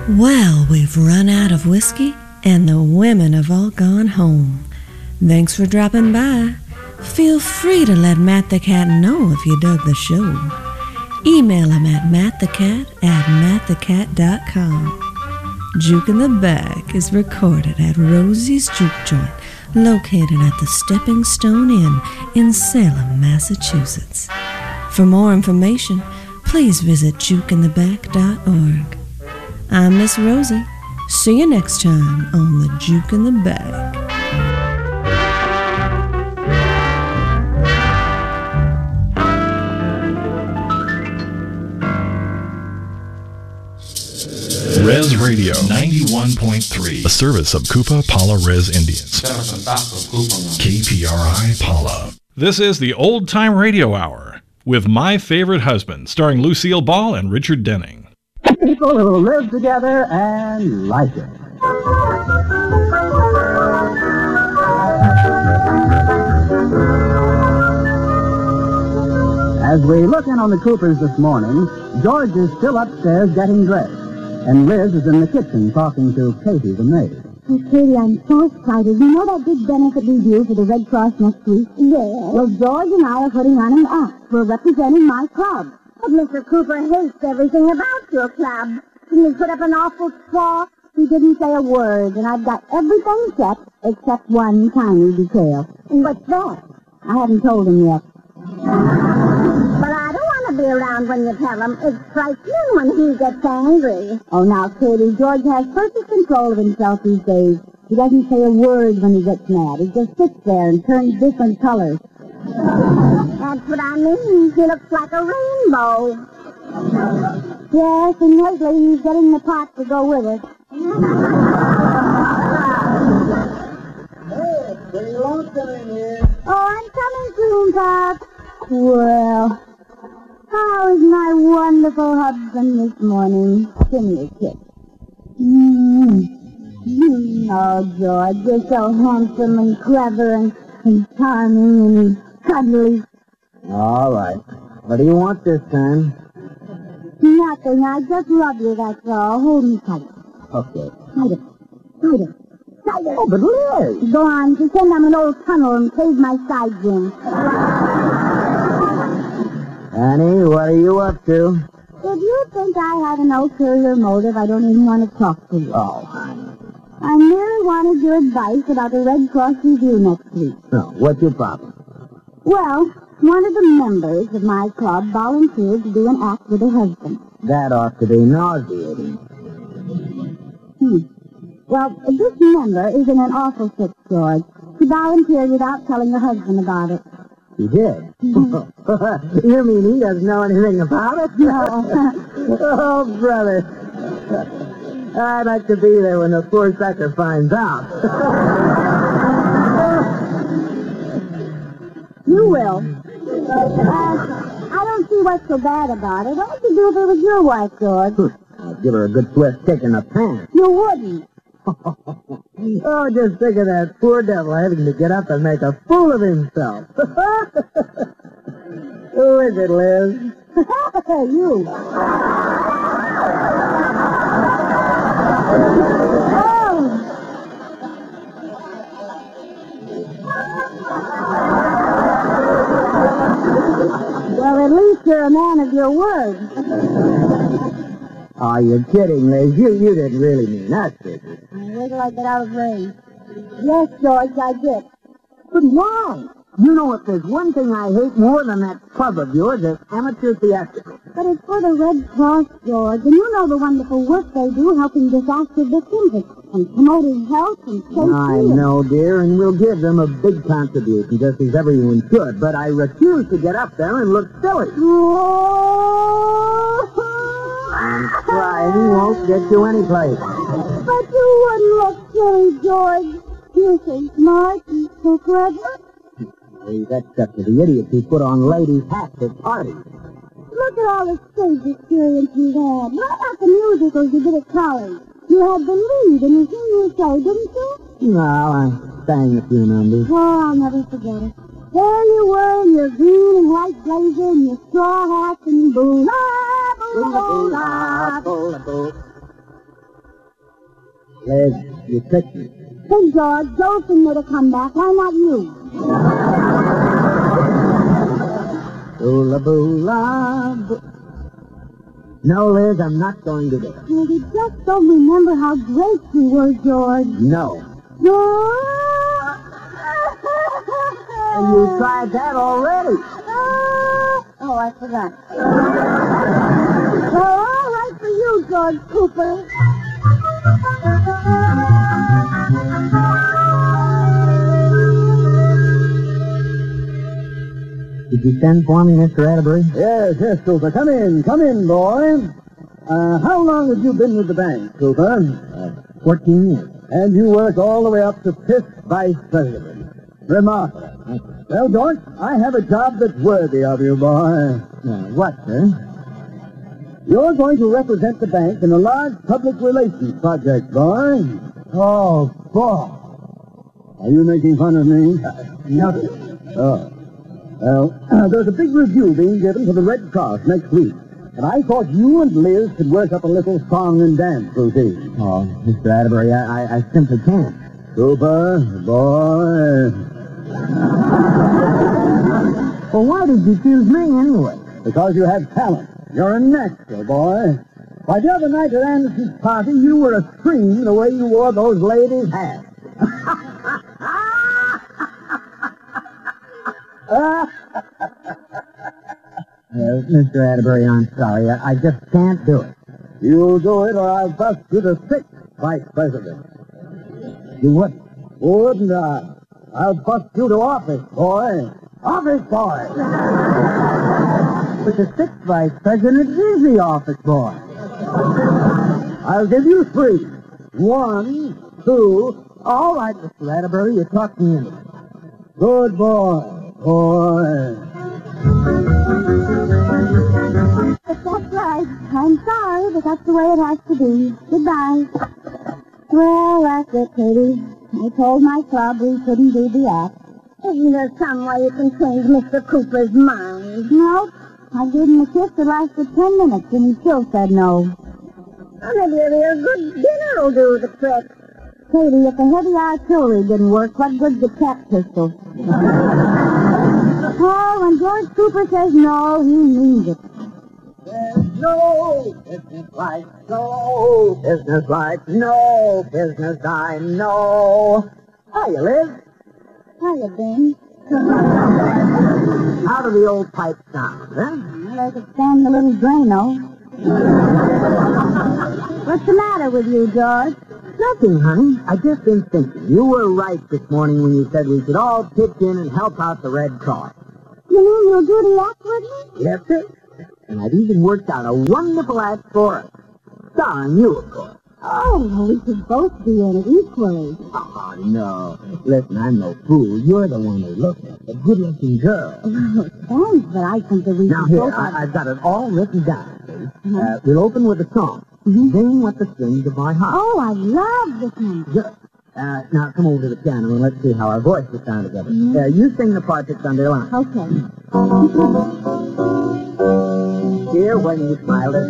Well, we've run out of whiskey, and the women have all gone home. Thanks for dropping by. Feel free to let Matt the Cat know if you dug the show. Email him at mattthecat@mattthecat.com. Juke in the Back is recorded at Rosie's Juke Joint, located at the Stepping Stone Inn in Salem, Massachusetts. For more information, please visit jukeintheback.org. I'm Miss Rosie. See you next time on the Juke in the Back. Res Radio 91.3, a service of Kupa Pala Res Indians. KPRI Pala. This is the Old Time Radio Hour with My Favorite Husband, starring Lucille Ball and Richard Denning. People who live together and like it. As we look in on the Coopers this morning, George is still upstairs getting dressed, and Liz is in the kitchen talking to Katie, the maid. Oh, Katie, I'm so excited. You know that big benefit review for the Red Cross next week? Yes. Well, George and I are putting on an act. We're representing my club. But Mr. Cooper hates everything about your club. He put up an awful squawk. He didn't say a word, and I've got everything set except one tiny detail. What's that? I haven't told him yet. But I don't want to be around when you tell him. It's frightening when he gets angry. Oh, now, Katie, George has perfect control of himself these days. He doesn't say a word when he gets mad. He just sits there and turns different colors. That's what I mean. He looks like a rainbow. Yes, and lately he's getting the pot to go with it. Hey, it's pretty lonesome in here. Oh, I'm coming soon, Pop. Well, how is my wonderful husband this morning? Give me a kiss. Oh, George, you're so handsome and clever and charming and cuddly. All right. What do you want this time? Nothing. I just love you, that's all. Hold me tight. Okay. Tighter. Tighter. Tighter. Oh, but Liz! Go on. Pretend I'm an old tunnel and cave my sides in. Annie, what are you up to? If you think I have an ulterior motive, I don't even want to talk to you. Oh, honey. I merely wanted your advice about the Red Cross review next week. No, what's your problem? Well, one of the members of my club volunteered to do an act with her husband. That ought to be nauseating. Well, this member is in an awful fix, George. She volunteered without telling her husband about it. He did? Mm-hmm. You mean he doesn't know anything about it? No. Oh, brother. I'd like to be there when the poor sucker finds out. You will. I don't see what's so bad about it. What would you do if it was your wife, George? I'd give her a good swift kick in the pants. You wouldn't. Oh, just think of that poor devil having to get up and make a fool of himself. Who is it, Liz? You. Well, at least you're a man of your word. Oh, you're kidding, Liz. You didn't really mean that, did you? Wait till I get out of range. Yes, George, I did. But why? You know, if there's one thing I hate more than that club of yours, it's amateur theatricals. But it's for the Red Cross, George, and you know the wonderful work they do helping disaster victims and promoting health and safety. I know, dear, and we'll give them a big contribution, just as everyone should, but I refuse to get up there and look silly. And crying won't get you anyplace. But you wouldn't look silly, George. You're so smart and so clever. Hey, that's up to the idiots who put on ladies' hats at parties. Look at all the stage experience you've had. What about the musicals you did at college? You had the lead in the senior show, didn't you? Well, I sang a few numbers. Oh, I'll never forget it. There you were in your green and white blazer and your straw hat and boo-la, boo-la, boo-la. Liz, you tricked me. Hey, George, Jolson made a comeback. Why not you? Boola. No, Liz, I'm not going to do it. Well, you just don't remember how great you were, George. No. And you tried that already. Oh, I forgot. Well, all right for you, George Cooper. Did you send for me, Mr. Atterbury? Yes, Cooper. Come in, boy. How long have you been with the bank, Cooper? 14 years. And you work all the way up to 5th Vice President. Remarkable. Well, George, I have a job that's worthy of you, boy. What, sir? You're going to represent the bank in a large public relations project, boy. Oh, boy. Are you making fun of me? No. Oh. Well, there's a big review being given for the Red Cross next week. And I thought you and Liz could work up a little song and dance routine. Oh, Mr. Atterbury, I simply can't. Cooper, boy. Well, why did you choose me anyway? Because you have talent. You're a natural, boy. Why, the other night at Anderson's party, you were a scream the way you wore those ladies' hats. Mr. Atterbury, I'm sorry. I just can't do it. You'll do it or I'll bust you the 6th Vice President. You what? Wouldn't I? I'll bust you to office, boy. Office boy. But the 6th Vice President is the office boy. I'll give you 3. 1, 2. All right, Mr. Atterbury, you talked me into it. Good boy. Boy. But that's right. I'm sorry, but that's the way it has to be. Goodbye. Well, that's it, Katie. I told my club we couldn't do the act. Isn't there some way you can change Mr. Cooper's mind? Nope. I gave him a kiss that lasted 10 minutes, and he still said no. Well, maybe a real good dinner will do the trick. Katie, if the heavy artillery didn't work, what good's the cat pistol? Oh, when George Cooper says no, he means it. There's no business like no business like no business I know. Hiya, Liz. Hiya, Ben. How do the old pipes sound, huh? Well, I could stand the little Drano. What's the matter with you, George? Nothing, honey. I just been thinking. You were right this morning when you said we should all pitch in and help out the Red Cross. You mean you'll do the act with me? Yes, sir. And I've even worked out a wonderful act for us. Starring you, of course. Oh, well, we could both be in it equally. Oh, no. Listen, I'm no fool. You're the one who looks at the good-looking girl. Oh, thanks, but I think that we Now, should here, both... I've got it all written down, see? We'll open with a song. Sing What the Strings of My Heart. Oh, I love this number. Good. Now, come over to the piano and let's see how our voices sound together. You sing the part that's underlined. Okay. Here, when you smiled at